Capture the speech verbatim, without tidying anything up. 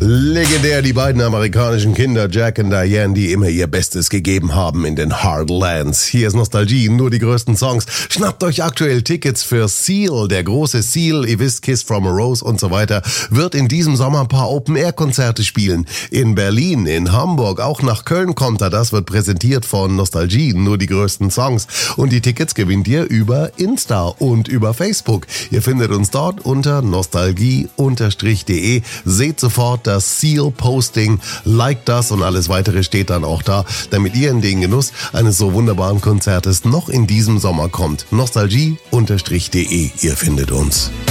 Legendär, die beiden amerikanischen Kinder Jack und Diane, die immer ihr Bestes gegeben haben in den Heartlands. Hier ist Nostalgie, nur die größten Songs. Schnappt euch aktuell Tickets für Seal, der große Seal, ihr wisst, Kiss from a Rose und so weiter, wird in diesem Sommer ein paar Open-Air-Konzerte spielen. In Berlin, in Hamburg, auch nach Köln kommt er. Das wird präsentiert von Nostalgie, nur die größten Songs. Und die Tickets gewinnt ihr über Insta und über Facebook. Ihr findet uns dort unter nostalgie Bindestrich de. Seht sofort das Seal-Posting, liked das und alles weitere steht dann auch da, damit ihr in den Genuss eines so wunderbaren Konzertes noch in diesem Sommer kommt. nostalgie Bindestrich de, ihr findet uns.